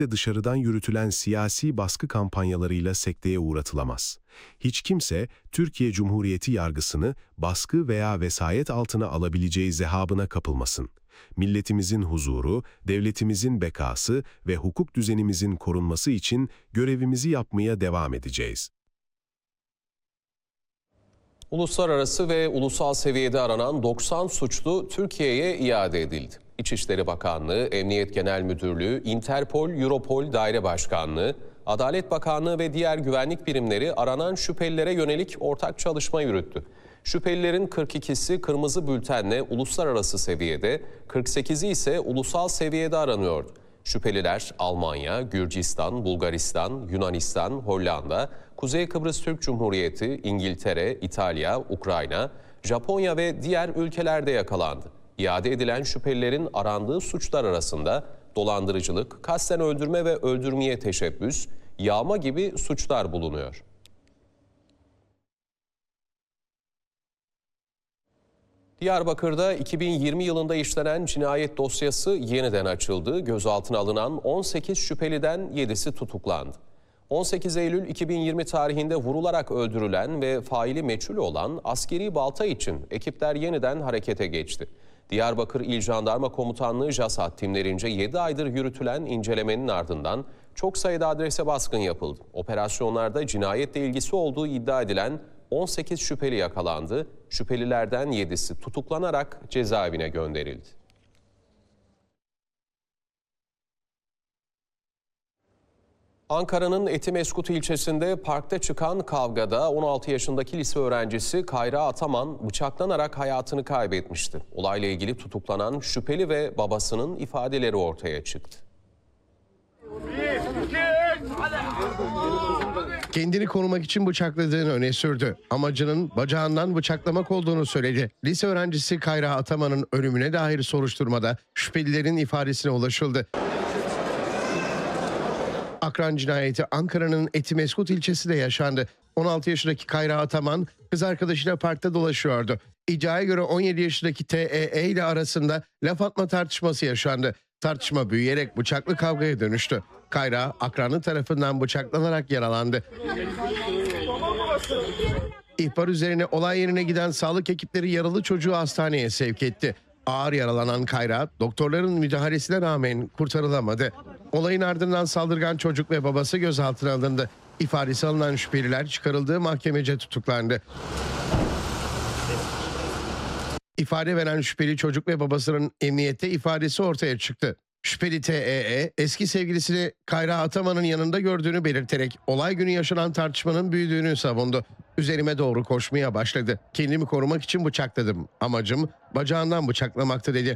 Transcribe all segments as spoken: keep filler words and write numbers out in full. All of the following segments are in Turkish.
dışarıdan yürütülen siyasi baskı kampanyalarıyla sekteye uğratılamaz. Hiç kimse, Türkiye Cumhuriyeti yargısını baskı veya vesayet altına alabileceği zehabına kapılmasın. Milletimizin huzuru, devletimizin bekası ve hukuk düzenimizin korunması için görevimizi yapmaya devam edeceğiz. Uluslararası ve ulusal seviyede aranan doksan suçlu Türkiye'ye iade edildi. İçişleri Bakanlığı, Emniyet Genel Müdürlüğü, Interpol, Europol Daire Başkanlığı, Adalet Bakanlığı ve diğer güvenlik birimleri aranan şüphelilere yönelik ortak çalışma yürüttü. Şüphelilerin kırk ikisi kırmızı bültenle uluslararası seviyede, kırk sekizi ise ulusal seviyede aranıyordu. Şüpheliler Almanya, Gürcistan, Bulgaristan, Yunanistan, Hollanda, Kuzey Kıbrıs Türk Cumhuriyeti, İngiltere, İtalya, Ukrayna, Japonya ve diğer ülkelerde yakalandı. İade edilen şüphelilerin arandığı suçlar arasında dolandırıcılık, kasten öldürme ve öldürmeye teşebbüs, yağma gibi suçlar bulunuyor. Diyarbakır'da iki bin yirmi yılında işlenen cinayet dosyası yeniden açıldı. Gözaltına alınan on sekiz şüpheliden yedisi tutuklandı. on sekiz Eylül iki bin yirmi tarihinde vurularak öldürülen ve faili meçhul olan askeri balta için ekipler yeniden harekete geçti. Diyarbakır İl Jandarma Komutanlığı JASAT timlerince yedi aydır yürütülen incelemenin ardından çok sayıda adrese baskın yapıldı. Operasyonlarda cinayetle ilgisi olduğu iddia edilen on sekiz şüpheli yakalandı. Şüphelilerden yedisi tutuklanarak cezaevine gönderildi. Ankara'nın Etimeskut ilçesinde parkta çıkan kavgada on altı yaşındaki lise öğrencisi Kayra Ataman bıçaklanarak hayatını kaybetmişti. Olayla ilgili tutuklanan şüpheli ve babasının ifadeleri ortaya çıktı. Kendini korumak için bıçakladığını öne sürdü. Amacının bacağından bıçaklamak olduğunu söyledi. Lise öğrencisi Kayra Ataman'ın ölümüne dair soruşturmada şüphelilerin ifadesine ulaşıldı. Akran cinayeti Ankara'nın Etimeskut ilçesinde yaşandı. on altı yaşındaki Kayra Ataman kız arkadaşıyla parkta dolaşıyordu. İddiaya göre on yedi yaşındaki T E E ile arasında laf atma tartışması yaşandı. Tartışma büyüyerek bıçaklı kavgaya dönüştü. Kayra akranı tarafından bıçaklanarak yaralandı. İhbar üzerine olay yerine giden sağlık ekipleri yaralı çocuğu hastaneye sevk etti. Ağır yaralanan Kayra doktorların müdahalesine rağmen kurtarılamadı. Olayın ardından saldırgan çocuk ve babası gözaltına alındı. İfadesi alınan şüpheliler çıkarıldığı mahkemece tutuklandı. İfade veren şüpheli çocuk ve babasının emniyette ifadesi ortaya çıktı. Şüpheli T E E eski sevgilisini Kayra Ataman'ın yanında gördüğünü belirterek olay günü yaşanan tartışmanın büyüdüğünü savundu. Üzerime doğru koşmaya başladı. Kendimi korumak için bıçakladım. Amacım bacağından bıçaklamaktı dedi.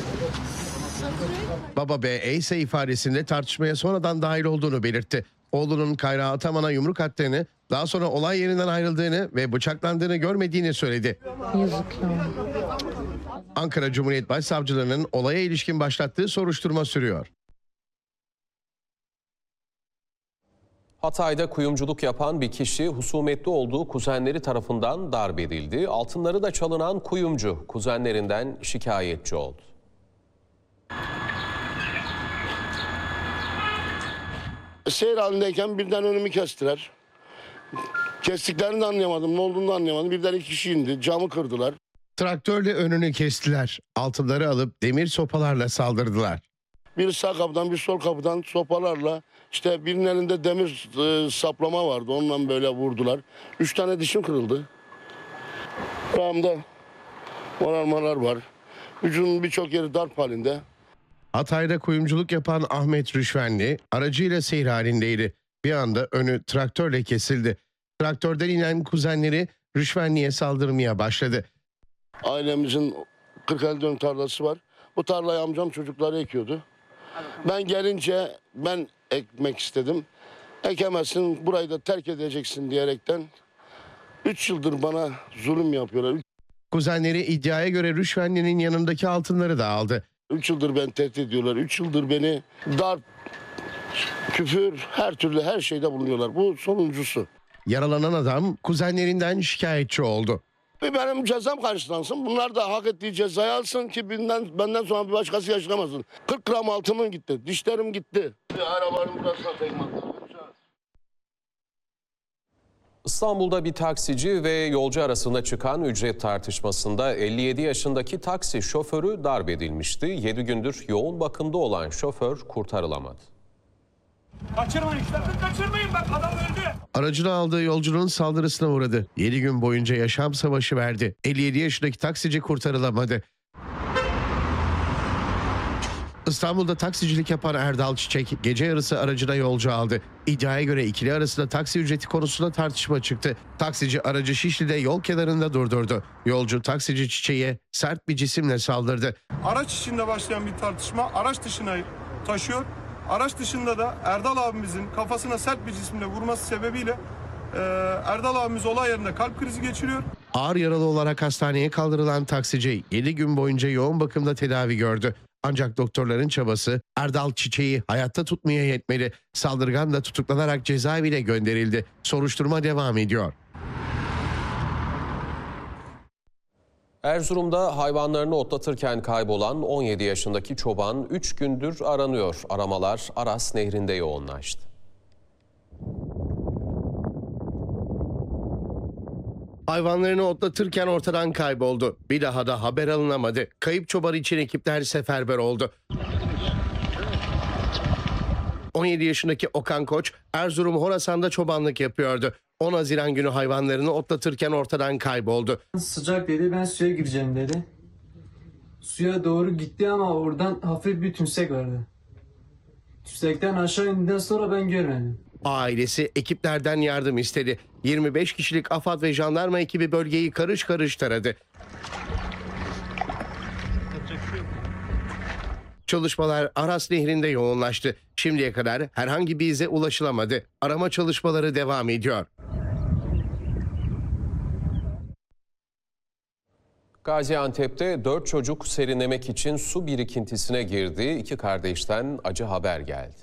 Baba B E ise ifadesinde tartışmaya sonradan dahil olduğunu belirtti. Oğlunun Kayra Ataman'a yumruk attığını, daha sonra olay yerinden ayrıldığını ve bıçaklandığını görmediğini söyledi. Yazık ya. Ankara Cumhuriyet Başsavcılığı'nın olaya ilişkin başlattığı soruşturma sürüyor. Hatay'da kuyumculuk yapan bir kişi husumetli olduğu kuzenleri tarafından darp edildi. Altınları da çalınan kuyumcu kuzenlerinden şikayetçi oldu. Seyir halindeyken birden önümü kestiler. Kestiklerini de anlayamadım, ne olduğunu da anlayamadım. Birden iki kişi indi, camı kırdılar. Traktörle önünü kestiler. Altınları alıp demir sopalarla saldırdılar. Bir sağ kapıdan bir sol kapıdan sopalarla, işte birinin elinde demir e, saplama vardı, onunla böyle vurdular. Üç tane dişim kırıldı. Kulağımda morarmalar var. Vücudun birçok yeri darp halinde. Hatay'da kuyumculuk yapan Ahmet Rüşvenli aracıyla seyir halindeydi. Bir anda önü traktörle kesildi. Traktörden inen kuzenleri Rüşvenli'ye saldırmaya başladı. Ailemizin kırk elli dönüm tarlası var. Bu tarlayı amcam çocukları ekiyordu. Ben gelince ben ekmek istedim. Ekemezsin, burayı da terk edeceksin diyerekten üç yıldır bana zulüm yapıyorlar. Kuzenleri iddiaya göre Rüşvenli'nin yanındaki altınları da aldı. Üç yıldır beni tehdit ediyorlar. Üç yıldır beni darp, küfür, her türlü her şeyde bulunuyorlar. Bu sonuncusu. Yaralanan adam kuzenlerinden şikayetçi oldu. Bir benim cezam karşılansın. Bunlar da hak ettiği cezayı alsın ki benden, benden sonra bir başkası yaşamasın. kırk gram altımın gitti. Dişlerim gitti. Bir arabanın burasına tekme attım. İstanbul'da bir taksici ve yolcu arasında çıkan ücret tartışmasında elli yedi yaşındaki taksi şoförü darp edilmişti. yedi gündür yoğun bakımda olan şoför kurtarılamadı. Kaçırmayın, sakın kaçırmayın, bak adam öldü. Aracını aldığı yolcunun saldırısına uğradı. yedi gün boyunca yaşam savaşı verdi. elli yedi yaşındaki taksici kurtarılamadı. İstanbul'da taksicilik yapan Erdal Çiçek gece yarısı aracına yolcu aldı. İddiaya göre ikili arasında taksi ücreti konusunda tartışma çıktı. Taksici aracı Şişli'de yol kenarında durdurdu. Yolcu taksici Çiçek'e sert bir cisimle saldırdı. Araç içinde başlayan bir tartışma araç dışına taşıyor. Araç dışında da Erdal abimizin kafasına sert bir cisimle vurması sebebiyle e, Erdal abimiz olay yerinde kalp krizi geçiriyor. Ağır yaralı olarak hastaneye kaldırılan taksici yedi gün boyunca yoğun bakımda tedavi gördü. Ancak doktorların çabası Erdal Çiçek'i hayatta tutmaya yetmedi. Saldırgan da tutuklanarak cezaevine gönderildi. Soruşturma devam ediyor. Erzurum'da hayvanlarını otlatırken kaybolan on yedi yaşındaki çoban üç gündür aranıyor. Aramalar Aras Nehri'nde yoğunlaştı. Hayvanlarını otlatırken ortadan kayboldu. Bir daha da haber alınamadı. Kayıp çoban için ekipler seferber oldu. on yedi yaşındaki Okan Koç, Erzurum Horasan'da çobanlık yapıyordu. on Haziran günü hayvanlarını otlatırken ortadan kayboldu. Sıcak dedi, ben suya gireceğim dedi. Suya doğru gitti ama oradan hafif bir tümsek vardı. Tümsekten aşağı indikten sonra ben görmedim. Ailesi ekiplerden yardım istedi. yirmi beş kişilik AFAD ve jandarma ekibi bölgeyi karış karış taradı. Çalışmalar Aras Nehri'nde yoğunlaştı. Şimdiye kadar herhangi bir ize ulaşılamadı. Arama çalışmaları devam ediyor. Gaziantep'te dört çocuk serinlemek için su birikintisine girdi. İki kardeşten acı haber geldi.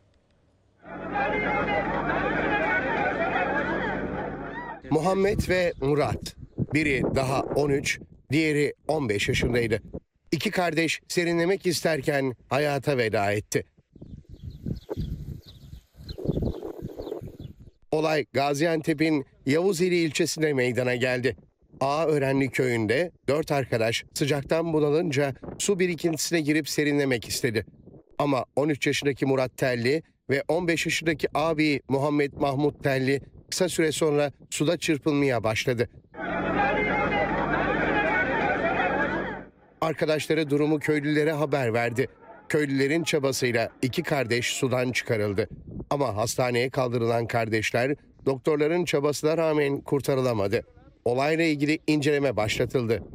Muhammed ve Murat. Biri daha on üç, diğeri on beş yaşındaydı. İki kardeş serinlemek isterken hayata veda etti. Olay Gaziantep'in Yavuzeli ilçesinde meydana geldi. Ağaörenli köyünde dört arkadaş sıcaktan bunalınca su birikintisine girip serinlemek istedi. Ama on üç yaşındaki Murat Telli ve on beş yaşındaki abi Muhammed Mahmut Telli kısa süre sonra suda çırpınmaya başladı. Arkadaşları durumu köylülere haber verdi. Köylülerin çabasıyla iki kardeş sudan çıkarıldı. Ama hastaneye kaldırılan kardeşler doktorların çabasına rağmen kurtarılamadı. Olayla ilgili inceleme başlatıldı.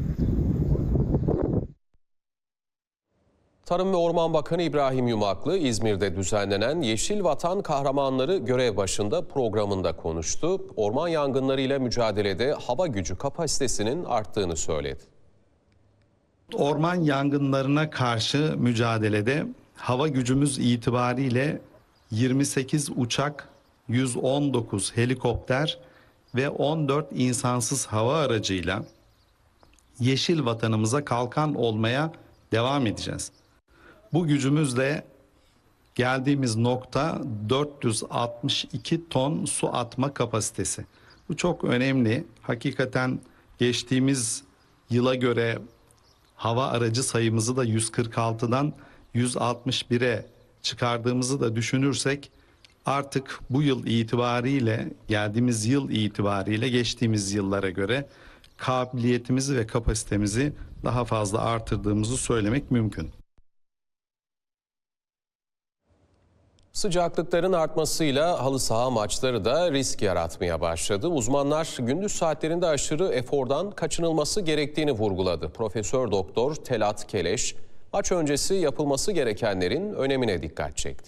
Tarım ve Orman Bakanı İbrahim Yumaklı, İzmir'de düzenlenen Yeşil Vatan Kahramanları görev başında programında konuştu. Orman yangınlarıyla mücadelede hava gücü kapasitesinin arttığını söyledi. Orman yangınlarına karşı mücadelede hava gücümüz itibariyle yirmi sekiz uçak, yüz on dokuz helikopter ve on dört insansız hava aracıyla yeşil vatanımıza kalkan olmaya devam edeceğiz. Bu gücümüzle geldiğimiz nokta dört yüz altmış iki ton su atma kapasitesi. Bu çok önemli. Hakikaten geçtiğimiz yıla göre hava aracı sayımızı da yüz kırk altıdan yüz altmış bire çıkardığımızı da düşünürsek artık bu yıl itibariyle, geldiğimiz yıl itibariyle geçtiğimiz yıllara göre kabiliyetimizi ve kapasitemizi daha fazla artırdığımızı söylemek mümkün. Sıcaklıkların artmasıyla halı saha maçları da risk yaratmaya başladı. Uzmanlar gündüz saatlerinde aşırı efordan kaçınılması gerektiğini vurguladı. Profesör Doktor Telat Keleş, maç öncesi yapılması gerekenlerin önemine dikkat çekti.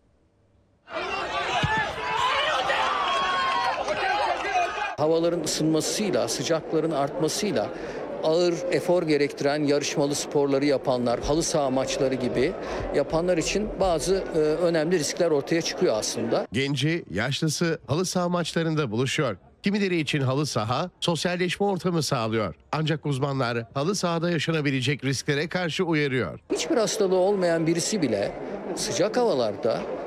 Havaların ısınmasıyla, sıcakların artmasıyla ağır efor gerektiren yarışmalı sporları yapanlar, halı saha maçları gibi yapanlar için bazı e, önemli riskler ortaya çıkıyor aslında. Genci, yaşlısı halı saha maçlarında buluşuyor. Kimileri için halı saha sosyalleşme ortamı sağlıyor. Ancak uzmanlar halı sahada yaşanabilecek risklere karşı uyarıyor. Hiçbir hastalığı olmayan birisi bile sıcak havalarda